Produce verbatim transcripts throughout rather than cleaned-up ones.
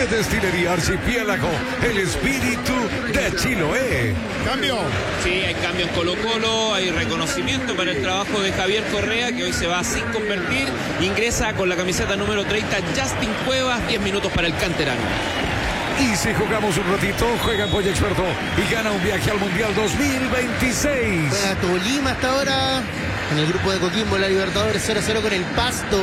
de Destilería Archipiélago, el espíritu de Chiloé. Cambio. Sí, hay cambio en Colo-Colo, hay reconocimiento para el trabajo de Javier Correa, que hoy se va sin convertir. Ingresa con la camiseta número treinta Justin Cuevas, diez minutos para el canterano. Y si jugamos un ratito, juega en Polla Experto y gana un viaje al Mundial dos mil veintiséis. Juega Tolima hasta ahora en el grupo de Coquimbo, la Libertadores cero a cero con el Pasto.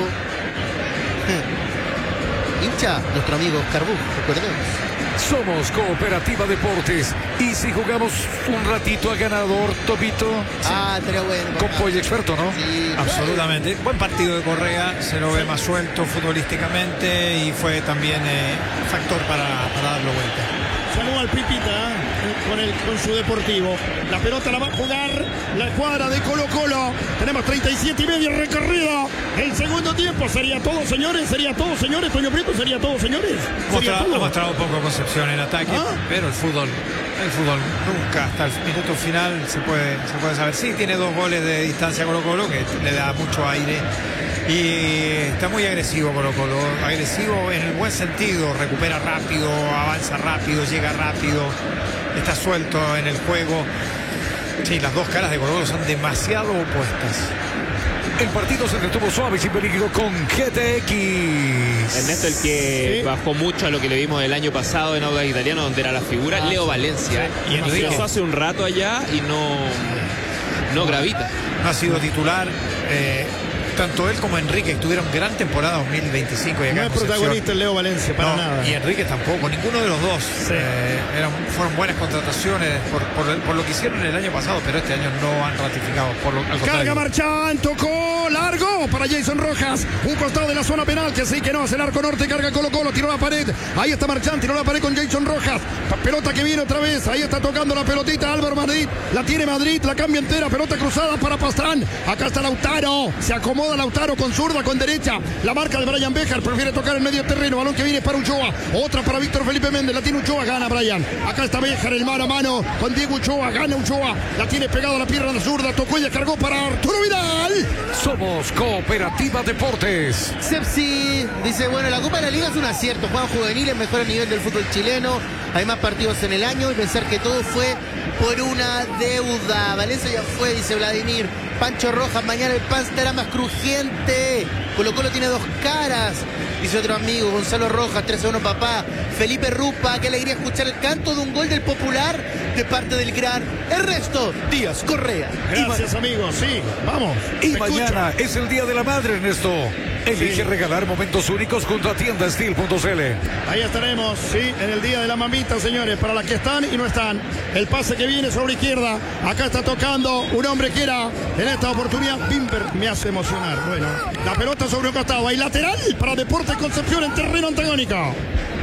Hincha, nuestro amigo Oscar Buch, recordemos. Somos Cooperativa Deportes. Y si jugamos un ratito a ganador, Topito. Ah, estaría bueno. Con Polla Experto, ¿no? Sí, Absolutamente. Buen partido de Correa, se lo ve más suelto futbolísticamente y fue también eh, factor para, para darlo vuelta. Salud al Pipita eh, con, el, con su Deportivo. La pelota la va a jugar la escuadra de Colo-Colo. Tenemos treinta y siete y medio recorrido. El segundo tiempo sería todo, señores. Sería todo, señores. Toño Prieto, sería todo, señores. Sería Mostrado, todo. ha mostrado poco Concepción en ataque, ¿Ah? pero el fútbol, el fútbol nunca hasta el minuto final se puede, se puede saber. Sí, tiene dos goles de distancia Colo-Colo que le da mucho aire. Y está muy agresivo Colo-Colo, agresivo en el buen sentido, recupera rápido, avanza rápido, llega rápido, está suelto en el juego. Sí, las dos caras de Colo-Colo son demasiado opuestas. El partido se retuvo suave y sin peligro con G T X. Ernesto, el que Sí. bajó mucho a lo que le vimos el año pasado en Audax Italiano, donde era la figura, Ah, Leo sí. Valencia. Sí. Y Enrique. Empezó hace un rato allá y no, no gravita. Ha sido titular. Eh, Tanto él como Enrique tuvieron gran temporada dos mil veinticinco. Y acá No en es Concepción. protagonista el Leo Valencia, para No, nada. y Enrique tampoco, ninguno de los dos. Sí. Eh, eran, fueron buenas contrataciones por, por, por lo que hicieron el año pasado, pero este año no han ratificado. Por lo, al Carga contrario. Marchán, tocó largo para Jason Rojas, un costado de la zona penal, que sí que no, hace el arco norte, carga Colo-Colo, tiró la pared, ahí está Marchán, tiró la pared con Jason Rojas, pelota que viene otra vez, ahí está tocando la pelotita Álvaro Madrid, la tiene Madrid, la cambia entera, pelota cruzada para Pastrán, acá está Lautaro, se acomoda Lautaro con zurda, con derecha, la marca de Brian Béjar, prefiere tocar en medio terreno, balón que viene para Uchoa, otra para Víctor Felipe Méndez, la tiene Uchoa, gana Brian, acá está Béjar, el mano a mano con Diego Uchoa, gana Uchoa, la tiene pegado a la pierna de zurda, tocó y descargó para Arturo Vidal. Somos Cooperativa Deportes. Sepsi dice, bueno, la Copa de la Liga es un acierto, juegan juveniles, mejor a nivel del fútbol chileno, hay más partidos en el año y pensar que todo fue por una deuda. Valencia ya fue, dice Vladimir. Pancho Rojas, mañana el pan estará más crujiente. Colo-Colo tiene dos caras, dice otro amigo, Gonzalo Rojas, tres a uno papá. Felipe Rupa, qué alegría escuchar el canto de un gol del Popular de parte del gran Ernesto Díaz Correa. Gracias, amigos. Sí, vamos. Y Te mañana escucho. es el Día de la Madre, Ernesto. Elige Sí. regalar momentos únicos junto a tienda steel punto c l. Ahí estaremos, sí, en el Día de la Mamita, señores, para las que están y no están. El pase que viene sobre izquierda. Acá está tocando un hombre que era en esta oportunidad. Bimber me hace emocionar. Bueno, la pelota sobre un costado. Hay lateral para Deportes Concepción en terreno antagónico.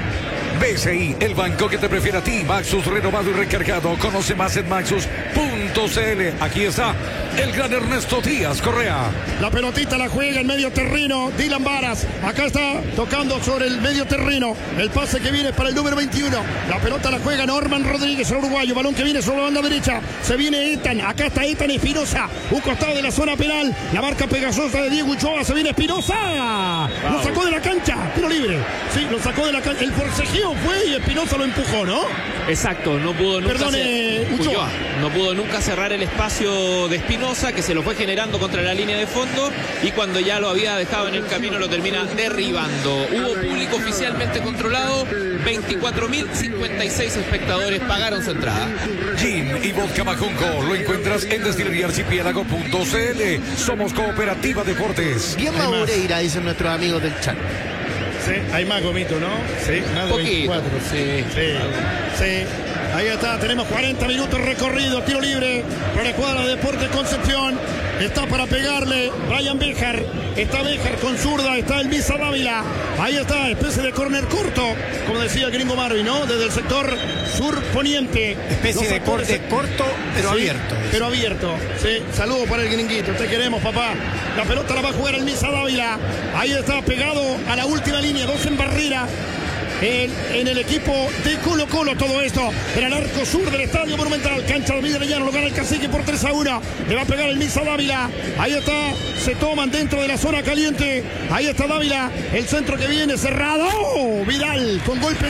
B C I, el banco que te prefiere a ti. Maxus renovado y recargado. Conoce más en maxus punto c l. Aquí está el gran Ernesto Díaz Correa. La pelotita la juega en medio terreno. Dylan Varas. Acá está tocando sobre el medio terreno. El pase que viene para el número veintiuno. La pelota la juega Norman Rodríguez, el uruguayo. Balón que viene sobre la banda derecha. Se viene Ethan. Acá está Ethan Espinosa. Un costado de la zona penal. La marca pegajosa de Diego Uchoa. Se viene Espinosa. Wow. Lo sacó de la cancha. Tiro libre. Sí, lo sacó de la cancha. El forcejeo fue y Espinosa lo empujó, ¿no? Exacto, no pudo nunca Perdone, cer- Uchoa. Ulloa. No pudo nunca cerrar el espacio de Espinosa, que se lo fue generando contra la línea de fondo, y cuando ya lo había dejado en el camino lo termina derribando. Hubo público oficialmente controlado, veinticuatro mil cincuenta y seis espectadores pagaron su entrada. Gin y vodka Majunco lo encuentras en destilería archipiélago punto c l. Somos Cooperativa Deportes. Bien Hay más. Maureira, dicen nuestros amigos del chat. Sí, hay más gomito, ¿no? Sí, más de Poquito, veinticuatro. sí. Sí, sí. Ahí está, tenemos cuarenta minutos recorridos, tiro libre para la escuadra de Deportes Concepción. Está para pegarle Brian Béjar. Está Béjar con zurda, está el Misa Dávila. Ahí está, especie de córner corto, como decía el gringo Marvin, ¿no? Desde el sector sur-poniente. Especie Los de actores- corte corto, pero Sí, abierto. Pero abierto, sí. Saludos para el gringuito. Te queremos, papá. La pelota la va a jugar el Misa Dávila. Ahí está pegado a la última línea, dos en barrera. En, en el equipo de Colo Colo todo esto, en el arco sur del Estadio Monumental, cancha de Arellano, lo gana el Cacique por tres a uno, le va a pegar el Misa Dávila, ahí está, se toman dentro de la zona caliente, ahí está Dávila, el centro que viene cerrado, Vidal con golpe